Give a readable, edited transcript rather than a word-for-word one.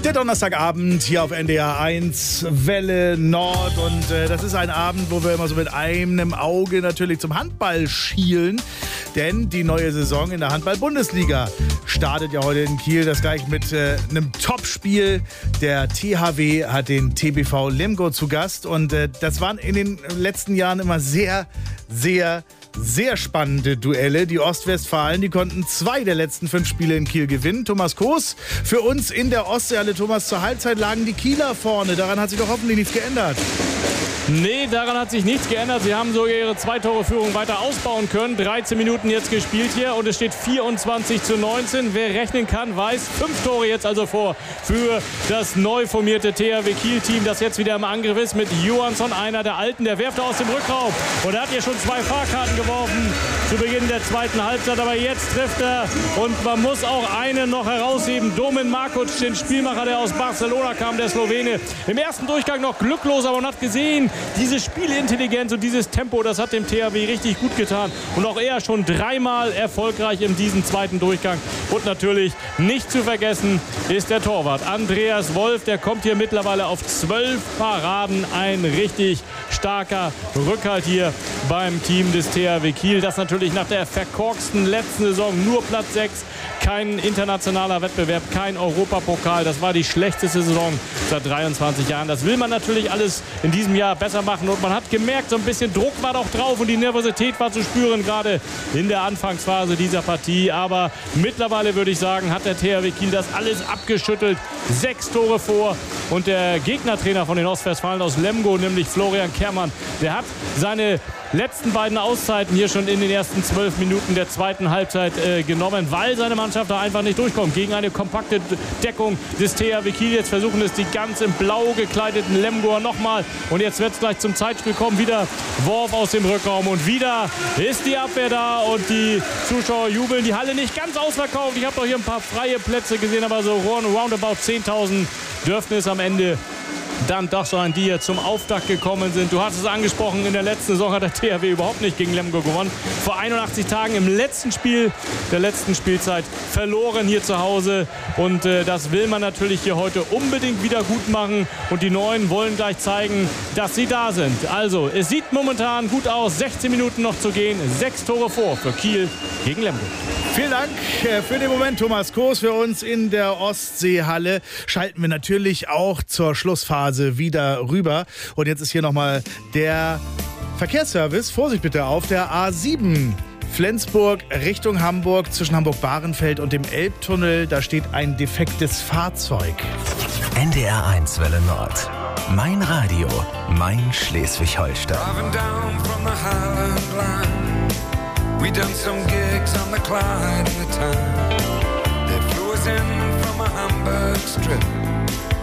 Der Donnerstagabend hier auf NDR 1, Welle Nord. Und das ist ein Abend, wo wir immer so mit einem Auge natürlich zum Handball schielen. Denn die neue Saison in der Handball-Bundesliga startet ja heute in Kiel. Das gleich mit einem Topspiel. Der THW hat den TBV Lemgo zu Gast. Und das waren in den letzten Jahren immer sehr spannende Duelle. Die Ostwestfalen, die konnten 2 der letzten 5 Spiele in Kiel gewinnen. Thomas Koos für uns in der Ostseehalle. Thomas, zur Halbzeit lagen die Kieler vorne. Daran hat sich doch hoffentlich nichts geändert. Nee, daran hat sich nichts geändert. Sie haben sogar ihre 2-Tore-Führung weiter ausbauen können. 13 Minuten jetzt gespielt hier und es steht 24:19. Wer rechnen kann, weiß, 5 Tore jetzt also vor für das neu formierte THW Kiel-Team, das jetzt wieder im Angriff ist mit Johansson, einer der Alten. Der wirft aus dem Rückraum und er hat hier schon 2 Fahrkarten geworfen zu Beginn der zweiten Halbzeit. Aber jetzt trifft er und man muss auch einen noch herausheben. Domen Markoc, den Spielmacher, der aus Barcelona kam, der Slowene. Im ersten Durchgang noch glücklos, aber man hat gesehen, diese Spielintelligenz und dieses Tempo, das hat dem THW richtig gut getan. Und auch er schon 3-mal erfolgreich in diesem zweiten Durchgang. Und natürlich nicht zu vergessen ist der Torwart Andreas Wolf. Der kommt hier mittlerweile auf 12 Paraden. Ein richtig starker Rückhalt hier beim Team des THW Kiel. Das natürlich nach der verkorksten letzten Saison nur Platz 6. Kein internationaler Wettbewerb, kein Europapokal. Das war die schlechteste Saison seit 23 Jahren. Das will man natürlich alles in diesem Jahr besser machen. Und man hat gemerkt, so ein bisschen Druck war doch drauf und die Nervosität war zu spüren, gerade in der Anfangsphase dieser Partie. Aber mittlerweile würde ich sagen, hat der THW Kiel das alles abgeschüttelt. 6 Tore vor. Und der Gegnertrainer von den Ostwestfalen aus Lemgo, nämlich Florian Kermann, der hat seine letzten beiden Auszeiten hier schon in den ersten 12 Minuten der zweiten Halbzeit genommen, weil seine Mannschaft da einfach nicht durchkommt. Gegen eine kompakte Deckung des THW Kiel. Jetzt versuchen es die ganz in blau gekleideten Lemgoer nochmal. Und jetzt wird es gleich zum Zeitspiel kommen. Wieder Worf aus dem Rückraum. Und wieder ist die Abwehr da und die Zuschauer jubeln. Die Halle nicht ganz ausverkauft. Ich habe doch hier ein paar freie Plätze gesehen, aber so roundabout 10.000 dürften es am Ende dann doch sein, die hier zum Auftakt gekommen sind. Du hast es angesprochen, in der letzten Saison hat der THW überhaupt nicht gegen Lemgo gewonnen. Vor 81 Tagen im letzten Spiel der letzten Spielzeit verloren hier zu Hause. Und das will man natürlich hier heute unbedingt wieder gut machen. Und die Neuen wollen gleich zeigen, dass sie da sind. Also, es sieht momentan gut aus. 16 Minuten noch zu gehen. 6 Tore vor für Kiel gegen Lemgo. Vielen Dank für den Moment, Thomas Koos, für uns in der Ostseehalle. Schalten wir natürlich auch zur Schlussphase wieder rüber. Und jetzt ist hier nochmal der Verkehrsservice. Vorsicht bitte auf der A7. Flensburg Richtung Hamburg, zwischen Hamburg-Bahrenfeld und dem Elbtunnel. Da steht ein defektes Fahrzeug. NDR 1 Welle Nord. Mein Radio, mein Schleswig-Holstein. We done some gigs on the Clyde and the Tyne.